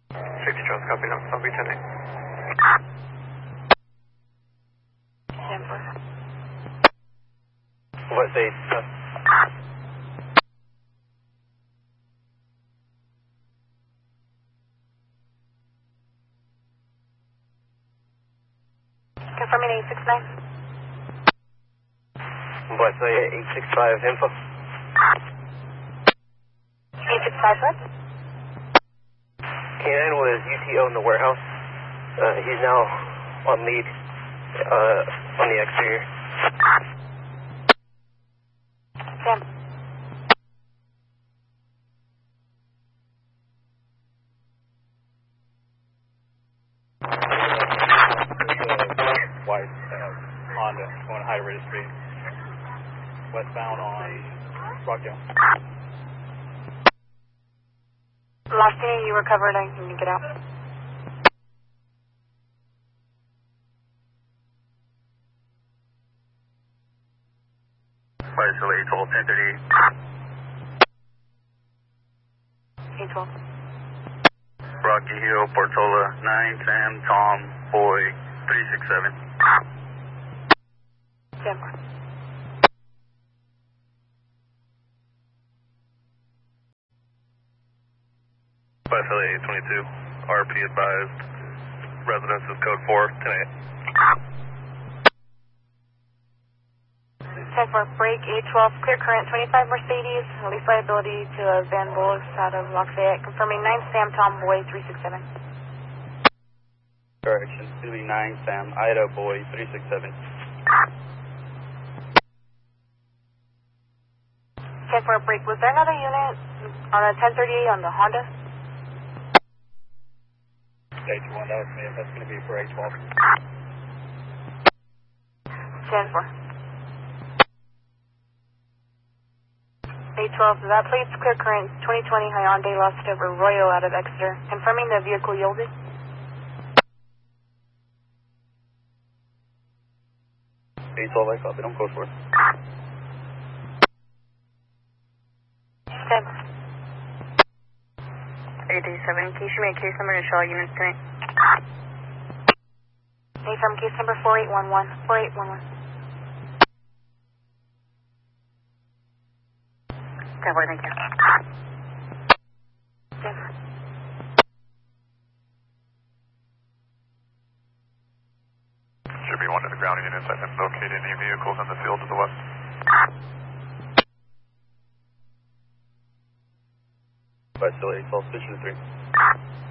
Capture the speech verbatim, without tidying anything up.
Safety Charles, copy now. I'll be ten eight. Denver. What's eight? Uh, Confirming eight six nine. what's eight six five info? eight six five what? K nine was U T O in the warehouse. Uh, he's now on lead uh, on the exterior. Sam. White uh, Honda going high rate of speed. Westbound on Rockdale. Last thing you recovered and can you get out? Fire still eight twelve, ten thirty. eight twelve. Rocky Hill, Portola, nine, Sam, Tom, Boy, three six seven. Denver. Fire still eight twenty-two. R P advised. Residence is code four, ten eight. ten four, break eight twelve, clear current, twenty-five Mercedes, lease liability to uh, Van Bullock out of Lafayette, confirming nine Sam Tom Boy three six seven. Correction. It's going to be nine Sam Ida Boy three six seven. ten four, break. Was there another unit on a ten thirty-eight on the Honda? H one, that was me. That's going to be for eight twelve. ten four. eight twelve, that plate's clear current, twenty twenty Hyundai lost over Royal out of Exeter, confirming the vehicle yielded. eight twelve, I copy. Don't code for it. ten. eight eighty-seven, case you make case number to show all units tonight. A from case number four eight one one, four eight one one. ten four, thank you. ten four. Should be one of the grounding units. I haven't located any vehicles in the field to the west. Fire still eight twelve, switching to three.